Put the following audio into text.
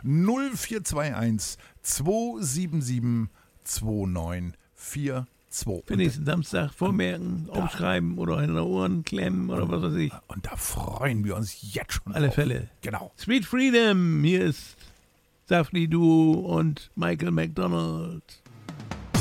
0421 277 2942. Für nächsten Samstag vormerken, aufschreiben oder in den Ohren klemmen oder was weiß ich. Und da freuen wir uns jetzt schon Alle drauf. Fälle. Genau. Sweet Freedom, hier ist Safri Duo und Michael McDonald.